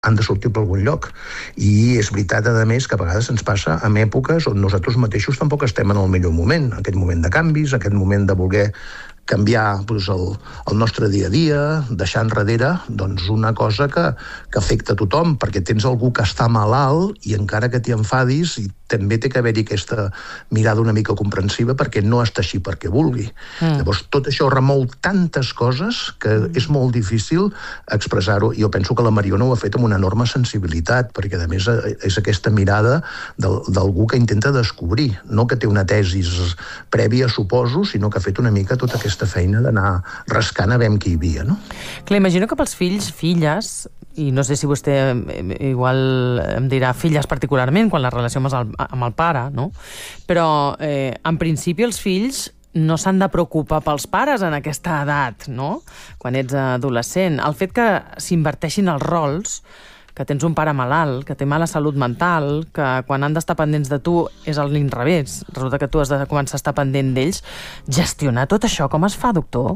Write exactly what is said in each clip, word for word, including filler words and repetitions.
han de sortir per algun lloc. I és veritat, a més, que a vegades ens passa en èpoques on nosaltres mateixos tampoc estem en el millor moment, aquest moment de canvis, aquest moment de voler canviar doncs, el, el nostre dia a dia, deixar enrere doncs, una cosa que, que afecta a tothom, perquè tens algú que està malalt i encara que t'hi enfadis, i també té que haver-hi aquesta mirada una mica comprensiva perquè no està així perquè vulgui. Mm. Llavors, tot això remou tantes coses que mm. és molt difícil expressar-ho. Jo penso que la Mariona ho ha fet amb una enorme sensibilitat, perquè a més és aquesta mirada d'algú que intenta descobrir, no que té una tesis prèvia, suposo, sinó que ha fet una mica tota aquesta feina d'anar rascant a veure qui hi havia, no? Clar, imagino que pels fills, filles, i no sé si vostè igual em dirà filles particularment, quan la relació amb el, amb el pare, no? Però eh, en principi els fills no s'han de preocupar pels pares en aquesta edat, no? Quan ets adolescent. El fet que s'inverteixin els rols, que tens un pare malalt, que té mala salut mental, que quan han d'estar pendents de tu és a l'inrevés, resulta que tu has de començar a estar pendent d'ells, gestionar tot això com es fa, doctor?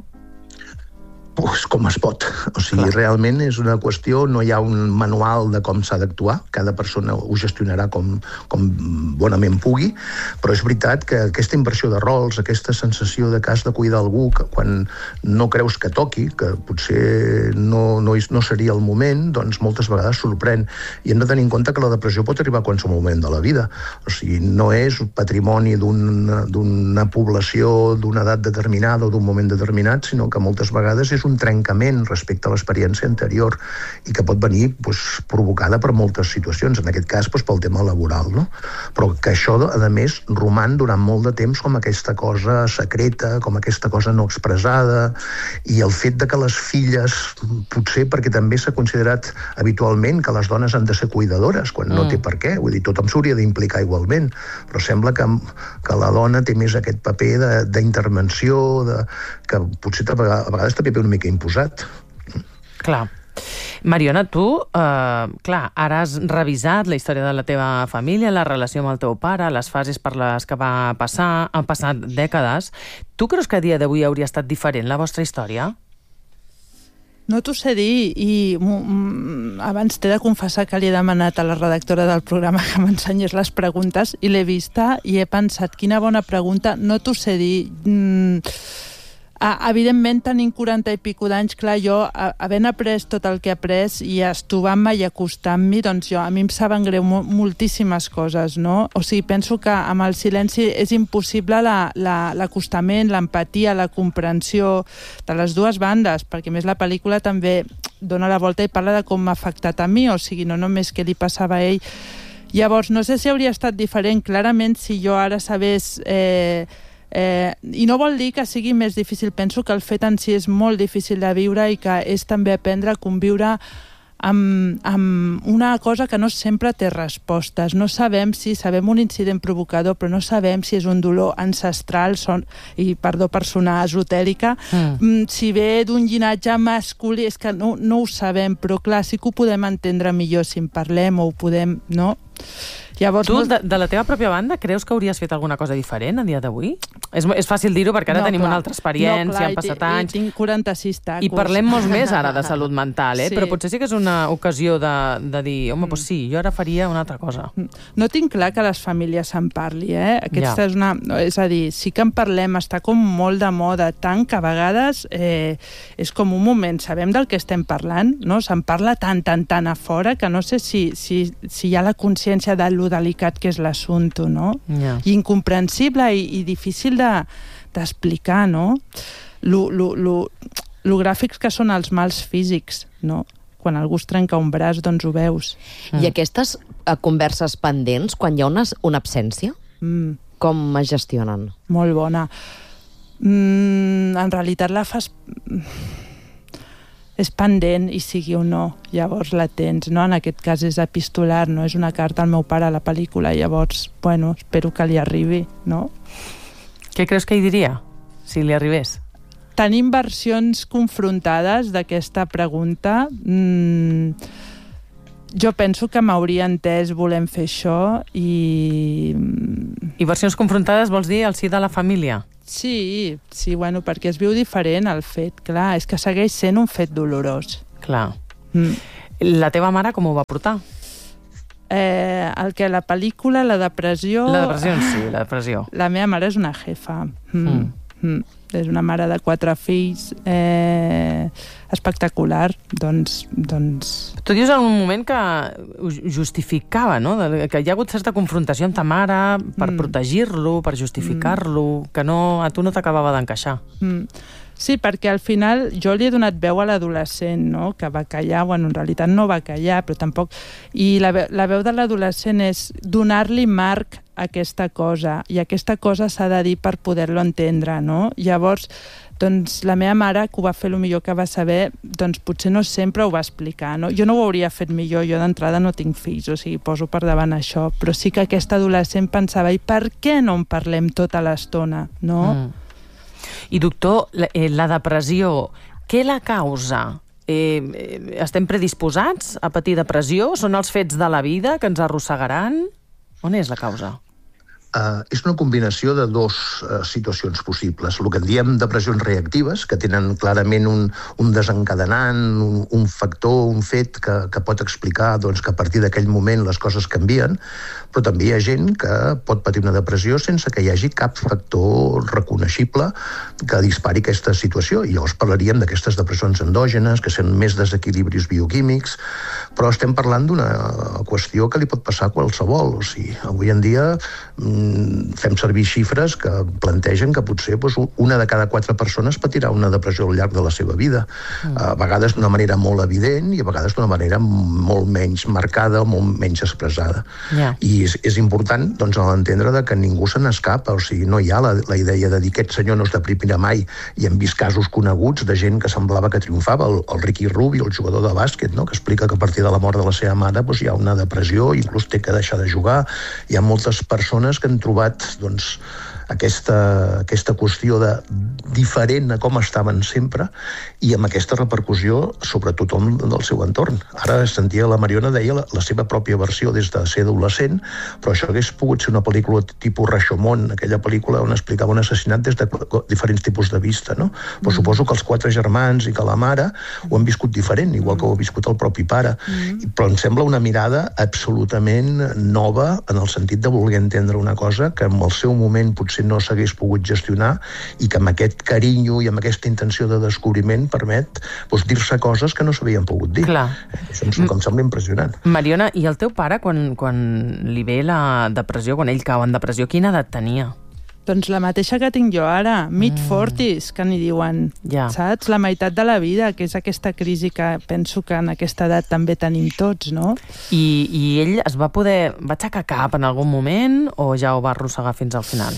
Pues com es pot. O sigui, Clar. realment és una qüestió, no hi ha un manual de com s'ha d'actuar, cada persona ho gestionarà com, com bonament pugui, però és veritat que aquesta inversió de rols, aquesta sensació de que has de cuidar algú que quan no creus que toqui, que potser no, no, no seria el moment, doncs moltes vegades sorprèn. I hem de tenir en compte que la depressió pot arribar a qualsevol moment de la vida. O sigui, no és un patrimoni d'una d'un, població d'una edat determinada o d'un moment determinat, sinó que moltes vegades és un trencament respecte a l'experiència anterior i que pot venir doncs, provocada per moltes situacions, en aquest cas doncs, pel tema laboral, no? Però que això, a més, roman durant molt de temps com aquesta cosa secreta, com aquesta cosa no expressada, i el fet de que les filles, potser perquè també s'ha considerat habitualment que les dones han de ser cuidadores, quan mm. no té per què, vull dir, tothom s'hauria d'implicar igualment, però sembla que, que la dona té més aquest paper d'intervenció, de, que potser a vegades també ve una mica imposat. Clar. Mariona, tu, eh, clar, ara has revisat la història de la teva família, la relació amb el teu pare, les fases per les que va passar, han passat dècades. Tu creus que a dia d'avui hauria estat diferent la vostra història? No t'ho sé dir, i abans t'he de confessar que li he demanat a la redactora del programa que m'ensenyés les preguntes i l'he vista i he pensat, quina bona pregunta, no t'ho sé dir. Mm, evidentment, tenint quaranta i pico d'anys, clar, jo, havent après tot el que he après i estovant-me i acostant-m'hi, doncs jo, a mi em saben greu moltíssimes coses, no? O sigui, penso que amb el silenci és impossible l'acostament, l'empatia, la comprensió de les dues bandes, perquè a més la pel·lícula també dona la volta i parla de com m'ha afectat a mi, o sigui, no només què li passava a ell. Llavors, no sé si hauria estat diferent, clarament, si jo ara sabés... Eh, Eh, i no vol dir que sigui més difícil, penso que el fet en si és molt difícil de viure i que és també aprendre a conviure amb, amb una cosa que no sempre té respostes. No sabem si sabem un incident provocador, però no sabem si és un dolor ancestral, son, i perdó per sonar esotèrica, mm. si ve d'un llinatge masculí, és que no, no ho sabem, però clar, sí que ho podem entendre millor si en parlem o ho podem, no? Llavors, tu, de, de la teva pròpia banda, creus que hauries fet alguna cosa diferent a dia d'avui? És, és fàcil dir-ho perquè ara no, tenim clar. una altra experiència, no, clar, han passat anys... I tinc quaranta-sis tacos. I parlem molts més ara de salut mental, eh? Sí. Però potser sí que és una ocasió de, de dir, home, doncs sí, jo ara faria una altra cosa. No tinc clar que les famílies se'n parli, eh? Aquesta ja. és una... És a dir, sí que en parlem, està com molt de moda, tant que a vegades eh, és com un moment, sabem del que estem parlant, no? Se'n parla tant, tant, tant a fora que no sé si, si, si hi ha la consciència de lo delicat que és l'assumpte, no? Yeah. I incomprensible i, i difícil d'explicar, de, no? Lo, lo, lo, lo gràfics que són els mals físics, no? Quan algú es trenca un braç, doncs ho veus. Mm. I aquestes uh, converses pendents, quan hi ha una, una absència, mm. com es gestionen? Molt bona. Mm, en realitat la fas... és pendent i sigui o no, llavors la tens, no? En aquest cas és epistolar, no és una carta al meu pare a la pel·lícula, llavors, bueno, espero que li arribi, no? Què creus que hi diria, si li arribés? Tenim versions confrontades d'aquesta pregunta. Mm, jo penso que m'hauria entès volem fer això i... I versions confrontades vols dir al si de la família? Sí, sí, bueno, perquè es viu diferent el fet, clar, és que segueix sent un fet dolorós. Clar. Mm. La teva mare com ho va portar? Eh, el que la pel·lícula, la depressió... La depressió, sí, la depressió. La meva mare és una jefa. Mm. Mm. Mm. És una mare de quatre fills, eh, espectacular. Doncs, doncs... Tu dius en un moment que ho justificava, no? Que hi ha hagut certa confrontació amb ta mare per mm. protegir-lo, per justificar-lo, mm. que no, a tu no t'acabava d'encaixar. Mm. Sí, perquè al final jo li he donat veu a l'adolescent, no? Que va callar, bueno, en realitat no va callar, però tampoc... I la, ve la veu de l'adolescent és donar-li marc a aquesta cosa, i aquesta cosa s'ha de dir per poder-lo entendre, no? Llavors, doncs, la meva mare, que ho va fer el millor que va saber, doncs potser no sempre ho va explicar, no? Jo no ho hauria fet millor, jo d'entrada no tinc fills, o sigui, poso per davant això, però sí que aquest adolescent pensava, i per què no en parlem tota l'estona, no? Mm. I doctor, la, eh, la depressió, què la causa? Eh, eh, estem predisposats a patir depressió? Són els fets de la vida que ens arrossegaran? On és la causa? Uh, és una combinació de dues uh, situacions possibles. El que en diem depressions reactives, que tenen clarament un, un desencadenant, un, un factor, un fet que, que pot explicar doncs, que a partir d'aquell moment les coses canvien, però també hi ha gent que pot patir una depressió sense que hi hagi cap factor reconeixible que dispari aquesta situació. I llavors parlaríem d'aquestes depressions endògenes, que són més desequilibris bioquímics, però estem parlant d'una qüestió que li pot passar a qualsevol. O sigui, avui en dia fem servir xifres que plantegen que potser doncs, una de cada quatre persones patirà una depressió al llarg de la seva vida. Mm. A vegades d'una manera molt evident i a vegades d'una manera molt menys marcada o molt menys expressada. Yeah. I és, és important doncs, entendre de que ningú se n'escapa. O sigui, no hi ha la, la idea de dir aquest senyor no es deprimirà mai. I hem vist casos coneguts de gent que semblava que triomfava. El, el Ricky Rubio, el jugador de bàsquet, no? Que explica que a partir de la mort de la seva mare doncs, hi ha una depressió, inclús té que deixar de jugar. Hi ha moltes persones que han trobat doncs, aquesta, aquesta qüestió de diferent a com estaven sempre i amb aquesta repercussió sobre tothom del seu entorn. Ara sentia la Mariona deia la, la seva pròpia versió des de ser adolescent, però això hagués pogut ser una pel·lícula tipus Rashomon, aquella pel·lícula on explicava un assassinat des de diferents tipus de vista, no? Però mm. suposo que els quatre germans i que la mare ho han viscut diferent, igual que ho ha viscut el propi pare. Mm. Però em sembla una mirada absolutament nova en el sentit de voler entendre una cosa que en el seu moment potser no s'hagués pogut gestionar i que amb aquest carinyo i amb aquesta intenció de descobriment permet doncs, dir-se coses que no s'havien pogut dir. Clar. Això em, em sembla impressionant. Mariona, i el teu pare, quan, quan li ve la depressió, quan ell cau en depressió, quina edat tenia? Doncs la mateixa que tinc jo ara, mid-forties, que n'hi diuen, ja. Saps? La meitat de la vida, que és aquesta crisi que penso que en aquesta edat també tenim tots, no? I, i ell es va poder... va aixecar cap en algun moment o ja ho va arrossegar fins al final?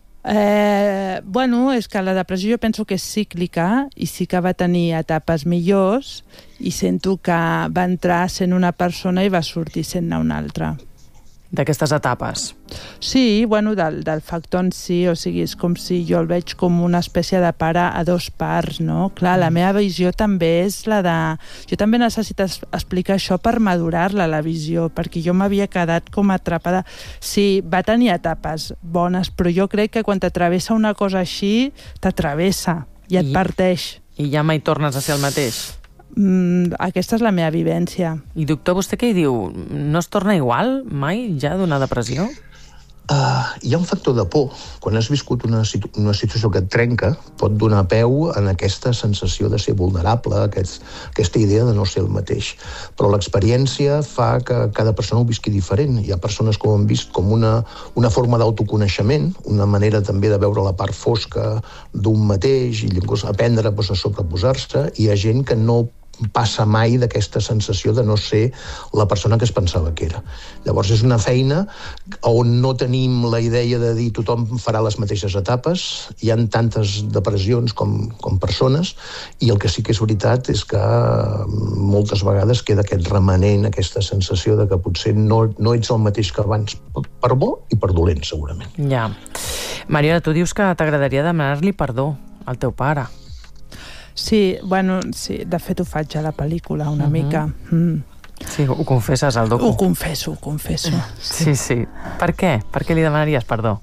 Eh, bueno, és que la depressió jo penso que és cíclica i sí que va tenir etapes millors i sento que va entrar sent una persona i va sortir sent-ne una altra. D'aquestes etapes? Sí, bueno, del, del factor en si, o sigui, és com si jo el veig com una espècie de pare a dos parts, no? Clar, la meva visió també és la de... Jo també necessito explicar això per madurar-la, la visió, perquè jo m'havia quedat com atrapada. Sí, va tenir etapes bones, però jo crec que quan t'atravessa una cosa així, t'atravessa i et I, parteix. I ja mai tornes a ser el mateix? Mm, aquesta és la meva vivència. I doctor, vostè què hi diu? No es torna igual mai ja d'una depressió? Uh, hi ha un factor de por. Quan has viscut una, situ una situació que et trenca, pot donar peu en aquesta sensació de ser vulnerable, aquest, aquesta idea de no ser el mateix. Però l'experiència fa que cada persona ho visqui diferent. Hi ha persones que ho han vist com una, una forma d'autoconeixement, una manera també de veure la part fosca d'un mateix i inclús aprendre doncs, a sobreposar-se. Hi ha gent que no passa mai d'aquesta sensació de no ser la persona que es pensava que era. Llavors és una feina on no tenim la idea de dir tothom farà les mateixes etapes, hi ha tantes depressions com, com persones, i el que sí que és veritat és que moltes vegades queda aquest remanent, aquesta sensació de que potser no, no ets el mateix que abans, per bo i per dolent, segurament. Ja. Mariona, tu dius que t'agradaria demanar-li perdó al teu pare. Sí, bueno, sí, de fet ho faig a la pel·lícula una uh-huh. mica. Mm. Sí, ho confesses al docu. Ho confesso, ho confesso. Sí, sí. sí. Per què? Per què li demanaries perdó?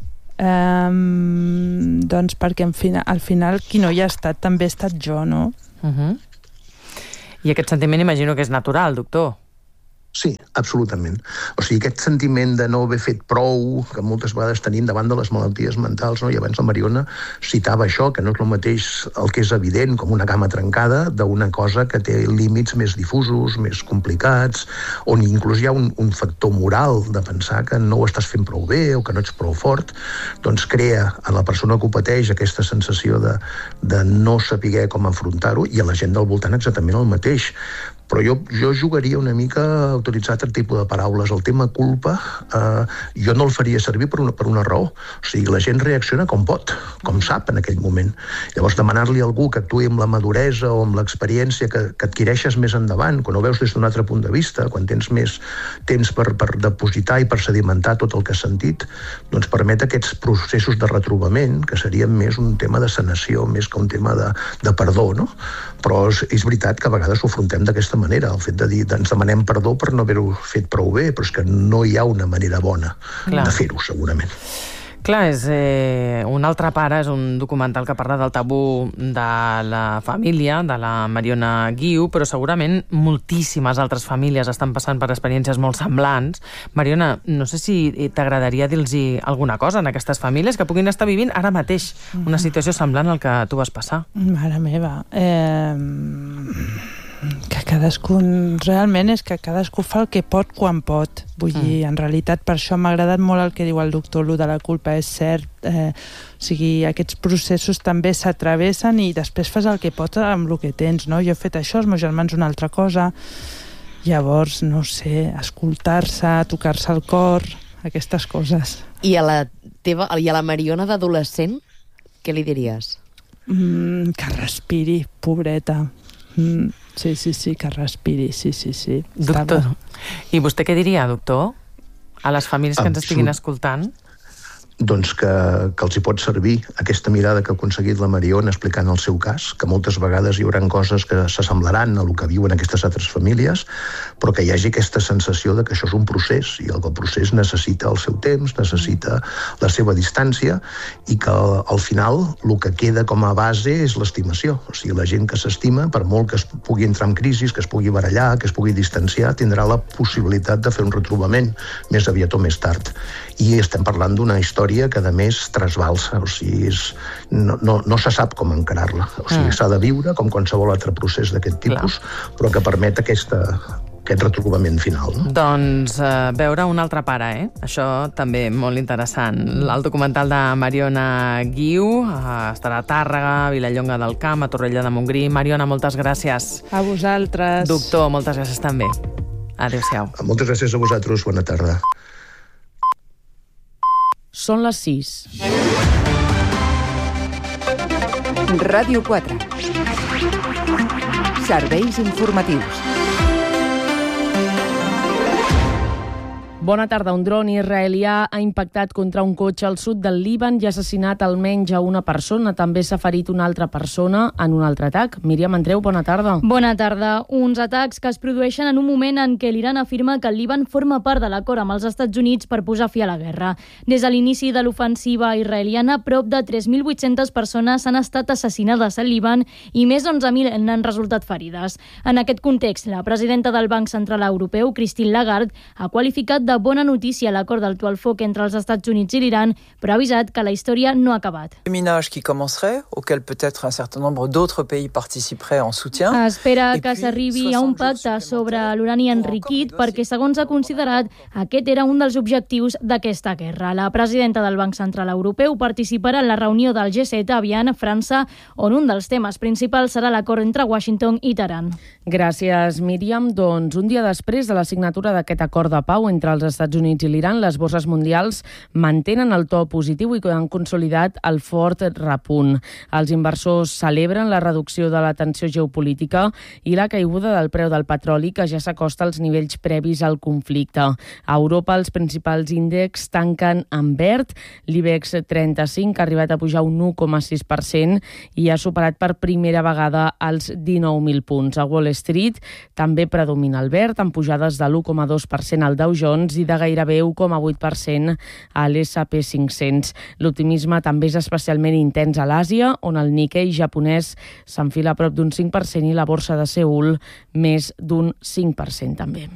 Um, doncs perquè en fina, al final qui no hi ha estat també he estat jo, no? Uh-huh. I aquest sentiment imagino que és natural, doctor. Sí, absolutament. O sigui, aquest sentiment de no haver fet prou, que moltes vegades tenim davant de les malalties mentals, no? I abans la Mariona citava això, que no és el mateix el que és evident, com una cama trencada, d'una cosa que té límits més difusos, més complicats, on inclús hi ha un, un factor moral de pensar que no ho estàs fent prou bé o que no ets prou fort, doncs crea a la persona que ho pateix aquesta sensació de, de no saber com afrontar-ho, i a la gent del voltant exactament el mateix. Però jo, jo jugaria una mica a utilitzar altre tipus de paraules. El tema culpa, eh, jo no el faria servir per una, per una raó. O sigui, la gent reacciona com pot, com sap en aquell moment. Llavors, demanar-li a algú que actuï amb la maduresa o amb l'experiència que, que adquireixes més endavant, quan ho veus des d'un altre punt de vista, quan tens més temps per, per depositar i per sedimentar tot el que has sentit, doncs permet aquests processos de retrobament, que serien més un tema de sanació, més que un tema de, de perdó, no? Però és, és veritat que a vegades ho afrontem d'aquesta manera, el fet de dir, ens demanem perdó per no haver-ho fet prou bé, però és que no hi ha una manera bona Clar. de fer-ho, segurament. Clar, és, eh, un altre pare és un documental que parla del tabú de la família, de la Mariona Guiu, però segurament moltíssimes altres famílies estan passant per experiències molt semblants. Mariona, no sé si t'agradaria dir-los alguna cosa en aquestes famílies que puguin estar vivint ara mateix una situació semblant al que tu vas passar. Mare meva, eh... que cadascú, realment és que cadascú fa el que pot quan pot. Vull mm. dir, en realitat per això m'ha agradat molt el que diu el doctor, lo de la culpa, és cert. Eh, o sigui, aquests processos també s'atravessen i després fas el que pots amb el que tens, no? Jo he fet això, els meus germans una altra cosa. Llavors, no sé, escoltar-se, tocar-se el cor, aquestes coses. I a la teva, i a la Mariona d'adolescent, què li diries? Mm, que respiri, pobreta. Mm, sí, sí, sí, que respiri, sí, sí, sí. Doctor, i vostè què diria, doctor? A les famílies que ens Absolut. estiguin escoltant? Doncs que, que els hi pot servir aquesta mirada que ha aconseguit la Mariona explicant el seu cas, que moltes vegades hi haurà coses que s'assemblaran a el que viuen aquestes altres famílies, però que hi hagi aquesta sensació de que això és un procés, i el procés necessita el seu temps, necessita la seva distància, i que al final el que queda com a base és l'estimació. O sigui, la gent que s'estima, per molt que es pugui entrar en crisi, que es pugui barallar, que es pugui distanciar, tindrà la possibilitat de fer un retrobament més aviat o més tard. I estem parlant d'una història que, a més, trasbalsa, o sigui, és, no, no, no se sap com encarar-la. O sigui, mm. s'ha de viure com qualsevol altre procés d'aquest tipus, Clar. però que permet aquesta, aquest retrobament final. No? Doncs eh, veure un altre pare, eh? Això també molt interessant. El documental de Mariona Guiu eh, estarà a Tàrrega, a Vilallonga del Camp, a Torrella de Montgrí. Mariona, moltes gràcies. A vosaltres. Doctor, moltes gràcies també. Adéu-siau. Moltes gràcies a vosaltres. Bona tarda. Són les sis. Ràdio quatre. Serveis informatius. Bona tarda. Un dron israelià ha impactat contra un cotxe al sud del Líban i ha assassinat almenys a una persona. També s'ha ferit una altra persona en un altre atac. Míriam Andreu, bona tarda. Bona tarda. Uns atacs que es produeixen en un moment en què l'Iran afirma que el Líban forma part de l'acord amb els Estats Units per posar fi a la guerra. Des de l'inici de l'ofensiva israeliana, prop de tres mil vuit-centes persones han estat assassinades al Líban i més d'onze mil n'han resultat ferides. En aquest context, la presidenta del Banc Central Europeu, Christine Lagarde, ha qualificat de bona notícia l'acord d'alto al foc entre els Estats Units i l'Iran, però ha avisat que la història no ha acabat. Le minage qui commencerait, auquel peut-être un certain nombre d'autres pays participeraient en soutien. Espera que s'arribi a un pacte sobre l'urani enriquit perquè, segons ha considerat, aquest era un dels objectius d'aquesta guerra. La presidenta del Banc Central Europeu participarà en la reunió del G set a Viana, França, on un dels temes principals serà l'acord entre Washington i Teheran. Gràcies, Míriam. Doncs un dia després de la signatura d'aquest acord de pau entre els Estats Units i l'Iran, les borses mundials mantenen el to positiu i han consolidat el fort repunt. Els inversors celebren la reducció de la tensió geopolítica i la caiguda del preu del petroli, que ja s'acosta als nivells previs al conflicte. A Europa, els principals índexs tanquen en verd. L'IBEX trenta-cinc ha arribat a pujar un u coma sis per cent i ha superat per primera vegada els dinou mil punts. A Wall Street també predomina el verd, amb pujades de l'u coma dos per cent al Dow Jones punts i de gairebé u coma vuit per cent a l'S and P cinc-cents. L'optimisme també és especialment intens a l'Àsia, on el Nikkei japonès s'enfila a prop d'un cinc per cent i la borsa de Seül més d'un cinc per cent també.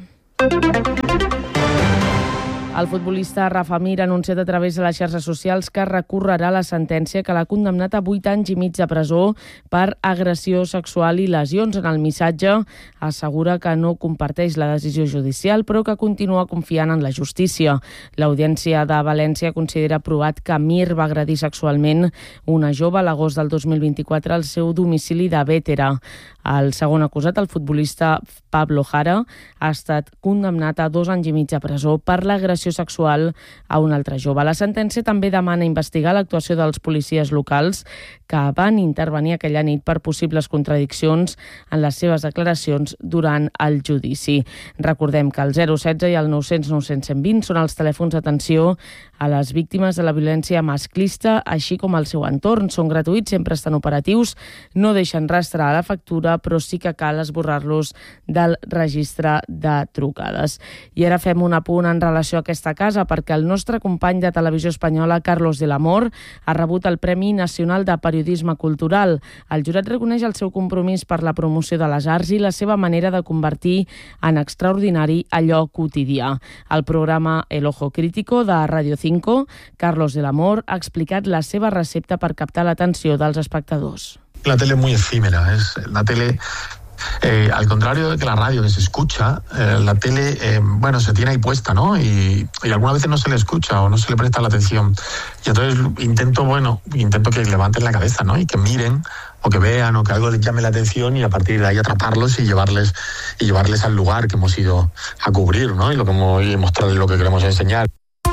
El futbolista Rafa Mir ha anunciat a través de les xarxes socials que recorrerà la sentència que l'ha condemnat a vuit anys i mig de presó per agressió sexual i lesions. En el missatge assegura que no comparteix la decisió judicial, però que continua confiant en la justícia. L'Audiència de València considera provat que Mir va agredir sexualment una jove a l'agost del dos mil vint-i-quatre al seu domicili de Bétera. El segon acusat, el futbolista Pablo Jara, ha estat condemnat a dos anys i mig de presó per l'agressió sexual a un altre jove. La sentència també demana investigar l'actuació dels policies locals que van intervenir aquella nit per possibles contradiccions en les seves declaracions durant el judici. Recordem que el zero setze i el nou cents nou cents cent vint són els telèfons d'atenció a les víctimes de la violència masclista, així com al seu entorn. Són gratuïts, sempre estan operatius, no deixen rastre a la factura, però sí que cal esborrar-los del registre de trucades. I ara fem un apunt en relació a aquesta casa, perquè el nostre company de Televisió Espanyola, Carlos de la Mor, ha rebut el Premi Nacional de Periodisme Cultural. El jurat reconeix el seu compromís per la promoció de les arts i la seva manera de convertir en extraordinari allò quotidià. Al programa El Ojo Crítico de Radio cinco, Carlos de la Mor ha explicat la seva recepta per captar l'atenció dels espectadors. La tele es muy efímera, es la tele... Eh, al contrario de que la radio, que se escucha, eh, la tele, eh, bueno, se tiene ahí puesta, ¿no? Y, y algunas veces no se le escucha o no se le presta la atención. Y entonces intento, bueno, intento que levanten la cabeza, ¿no? Y que miren o que vean o que algo les llame la atención y a partir de ahí atraparlos y llevarles y llevarles al lugar que hemos ido a cubrir, ¿no? Y lo que hemos, y mostrarles lo que queremos enseñar.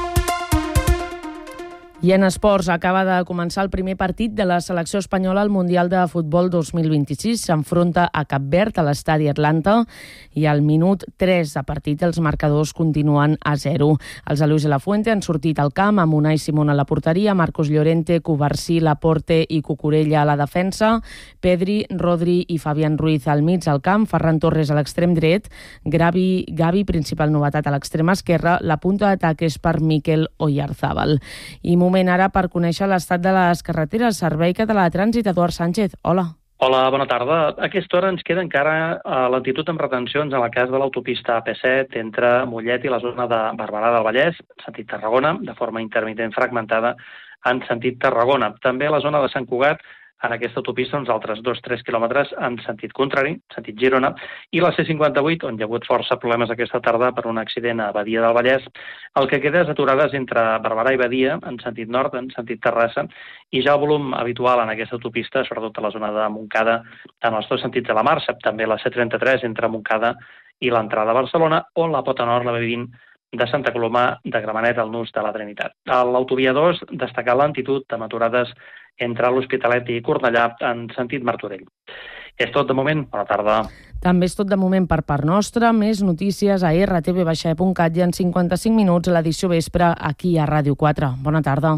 I en esports, acaba de començar el primer partit de la selecció espanyola al Mundial de Futbol dos mil vint-i-sis. S'enfronta a Cap Verd, a l'estadi Atlanta, i al minut tres de partit els marcadors continuen a zero. Els de Luis de la Fuente han sortit al camp amb Unai Simón a la porteria, Marcos Llorente, Cubarsí, Laporte i Cucurella a la defensa, Pedri, Rodri i Fabián Ruiz al mig del camp, Ferran Torres a l'extrem dret, Gavi, Gavi, principal novetat a l'extrem esquerra, la punta d'atac és per Mikel Oyarzábal. I moment ara per conèixer l'estat de les carreteres. Servei Català de Trànsit, Eduard Sánchez. Hola. Hola, bona tarda. A aquesta hora ens queda encara a lentitud amb retencions en el cas de l'autopista A P set entre Mollet i la zona de Barberà del Vallès, sentit Tarragona, de forma intermitent fragmentada en sentit Tarragona. També a la zona de Sant Cugat, en aquesta autopista, uns altres dos a tres quilòmetres en sentit contrari, sentit Girona, i la C cinquanta-vuit, on hi ha hagut força problemes aquesta tarda per un accident a Badia del Vallès. El que queda és aturades entre Barberà i Badia, en sentit nord, en sentit Terrassa, i ja el volum habitual en aquesta autopista, sobretot a la zona de Montcada, en els dos sentits de la marxa, també la C trenta-tres entre Montcada i l'entrada a Barcelona, o la pota nord, la B vint, de Santa Coloma de Gramenet al nus de la Trinitat. A l'autovia dos, destacar l'entitud amb aturades entre l'Hospitalet i Cornellà en sentit Martorell. És tot de moment. Bona tarda. També és tot de moment per part nostra. Més notícies a erre te ve baixa e punt cat i en cinquanta-cinc minuts a l'edició vespre aquí a Ràdio quatre. Bona tarda.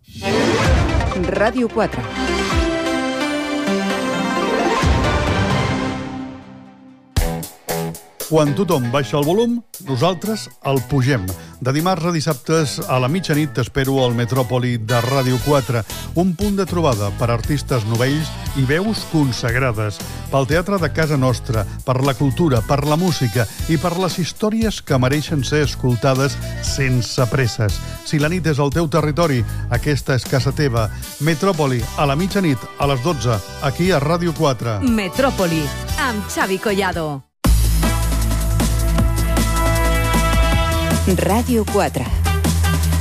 Ràdio quatre. Quan tothom baixa el volum, nosaltres el pugem. De dimarts a dissabtes a la mitjanit t'espero al Metròpoli de Ràdio quatre, un punt de trobada per artistes novells i veus consagrades, pel teatre de casa nostra, per la cultura, per la música i per les històries que mereixen ser escoltades sense presses. Si la nit és al teu territori, aquesta és casa teva. Metròpoli, a la mitjanit, a les dotze, aquí a Ràdio quatre. Metròpoli, amb Xavi Collado. Ràdio quatre.